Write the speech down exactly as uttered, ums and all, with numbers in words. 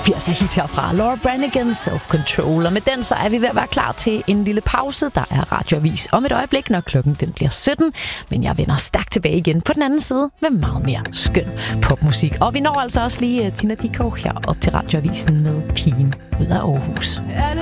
firserne hit herfra. Laura Branigan, Self Control. Og med den så er vi ved at være klar til en lille pause. Der er radioavis om et øjeblik, når klokken den bliver sytten. Men jeg vender stærkt tilbage igen på den anden side med meget mere skøn popmusik. Og vi når altså også lige Tina Dickow her op til radioavisen med Pigen ud af Aarhus. Alle